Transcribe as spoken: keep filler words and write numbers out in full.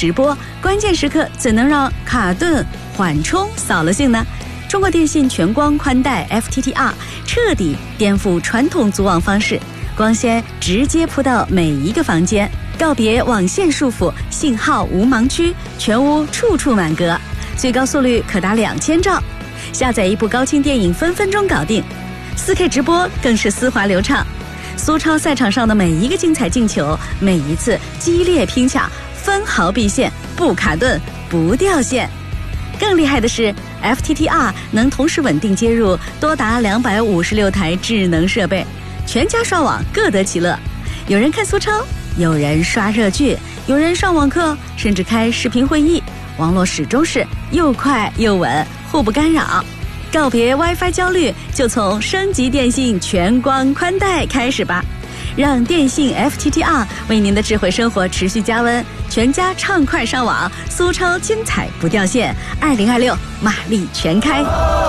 直播，关键时刻怎能让卡顿缓冲扫了兴呢？中国电信全光宽带 F T T R 彻底颠覆传统组网方式，光纤直接铺到每一个房间，告别网线束缚，信号无盲区，全屋处处满格，最高速率可达两千兆。下载一部高清电影分分钟搞定， 四K 直播更是丝滑流畅。苏超赛场上的每一个精彩进球，每一次激烈拼抢，分毫必现，不卡顿，不掉线。更厉害的是 F T T R 能同时稳定接入多达两百五十六台智能设备，全家刷网各得其乐。有人看苏超，有人刷热剧，有人上网课，甚至开视频会议，网络始终是又快又稳，互不干扰。告别 WiFi 焦虑，就从升级电信全光宽带开始吧，让电信 F T T R 为您的智慧生活持续加温，全家畅快上网，苏超精彩不掉线。二零二六马力全开。